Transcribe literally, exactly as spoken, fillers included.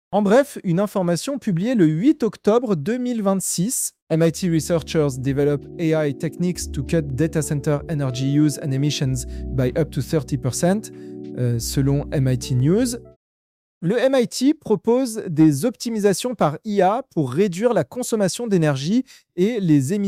En bref, une information publiée le huit octobre deux mille vingt-six. M I T researchers develop A I techniques to cut data center energy use and emissions by up to thirty percent, euh, selon M I T News. Le M I T propose des optimisations par I A pour réduire la consommation d'énergie et les émissions